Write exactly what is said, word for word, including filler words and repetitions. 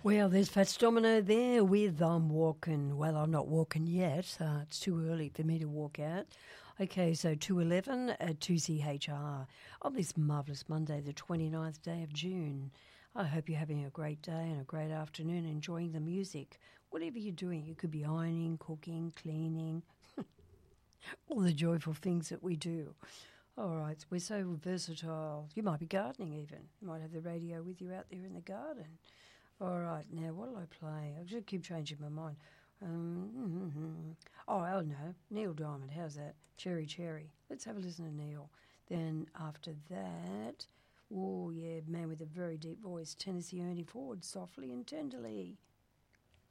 Well, there's Fats Domino there with I'm Walking. Well, I'm not walking yet. Uh, it's too early for me to walk out. Okay, so two eleven at two C H R on this marvellous Monday, the twenty-ninth day of June. I hope you're having a great day and a great afternoon, enjoying the music. Whatever you're doing, you could be ironing, cooking, cleaning, all the joyful things that we do. All right, we're so versatile. You might be gardening even. You might have the radio with you out there in the garden. All right, now what'll I play? I just keep changing my mind. Um, mm-hmm. Oh, I don't know. Neil Diamond, how's that? Cherry Cherry. Let's have a listen to Neil. Then after that, oh yeah, man with a very deep voice, Tennessee Ernie Ford, Softly and Tenderly.